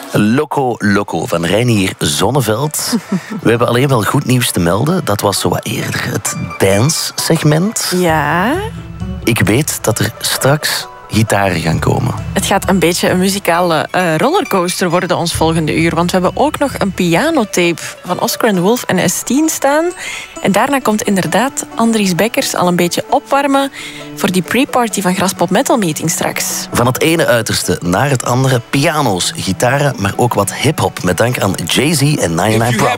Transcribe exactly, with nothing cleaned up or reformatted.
Loco Loco van Reinier Zonneveld. We hebben alleen wel goed nieuws te melden. Dat was zo wat eerder het dance-segment. Ja. Ik weet dat er straks gitaren gaan komen. Het gaat een beetje een muzikale uh, rollercoaster worden ons volgende uur. Want we hebben ook nog een pianotape van Oscar and the Wolf en S tien staan. En daarna komt inderdaad Andries Beckers al een beetje opwarmen voor die pre-party van Graspop Metal Meeting straks. Van het ene uiterste naar het andere. Piano's, gitaren, maar ook wat hip-hop. Met dank aan Jay-Z en negenennegentig Problems.